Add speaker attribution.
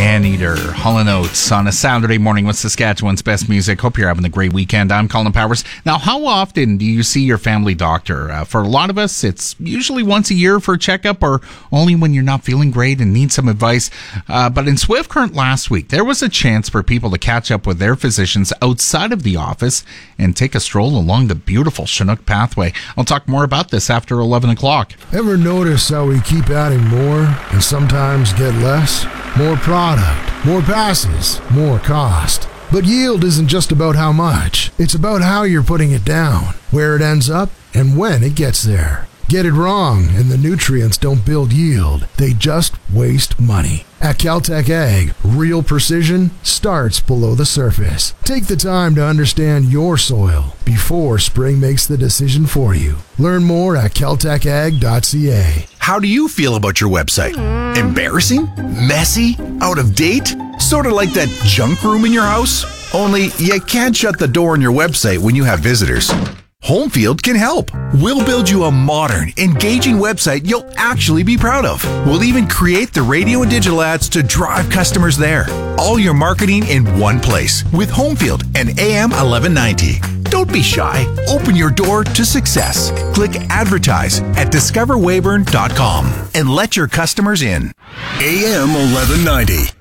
Speaker 1: Maneater, Hall & Oates on a Saturday morning with Saskatchewan's best music. Hope you're having a great weekend. I'm Colin Powers. Now, how often do you see your family doctor? For a lot of us, it's usually once a year for a checkup or only when you're not feeling great and need some advice. But in Swift Current last week, there was a chance for people to catch up with their physicians outside of the office and take a stroll along the beautiful Chinook pathway. I'll talk more about this after 11 o'clock.
Speaker 2: Ever notice how we keep adding more and sometimes get less? More product, more passes, more cost. But yield isn't just about how much. It's about how you're putting it down, where it ends up, and when it gets there. Get it wrong, and the nutrients don't build yield. They just waste money. At Caltech Ag, real precision starts below the surface. Take the time to understand your soil before spring makes the decision for you. Learn more at caltechag.ca.
Speaker 3: How do you feel about your website? Embarrassing? Messy? Out of date? Sort of like that junk room in your house? Only you can't shut the door on your website when you have visitors. Homefield can help. We'll build you a modern, engaging website you'll actually be proud of. We'll even create the radio and digital ads to drive customers there. All your marketing in one place with Homefield and AM 1190. Don't be shy. Open your door to success. Click advertise at discoverweyburn.com and let your customers in.
Speaker 4: AM 1190.